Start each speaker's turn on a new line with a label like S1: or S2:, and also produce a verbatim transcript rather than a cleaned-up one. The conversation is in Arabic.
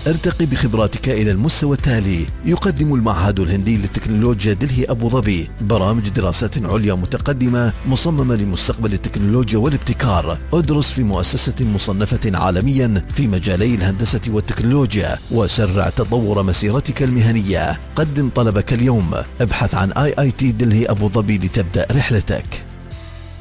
S1: ارتقي بخبراتك إلى المستوى التالي. يقدم المعهد الهندي للتكنولوجيا دلهي أبو ظبي برامج دراسات عليا متقدمة مصممة لمستقبل التكنولوجيا والابتكار. ادرس في مؤسسة مصنفة عالميا في مجالي الهندسة والتكنولوجيا وسرع تطور مسيرتك المهنية. قدم طلبك اليوم. ابحث عن آي آي تي دلهي أبو ظبي لتبدأ رحلتك.